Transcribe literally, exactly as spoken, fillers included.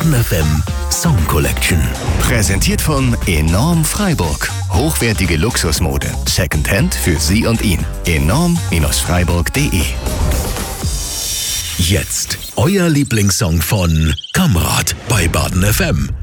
Baden F M Song Collection. Präsentiert von Enorm Freiburg. Hochwertige Luxusmode. Secondhand für Sie und ihn. enorm Freiburg punkt de. Jetzt euer Lieblingssong von Kamrat bei Baden F M.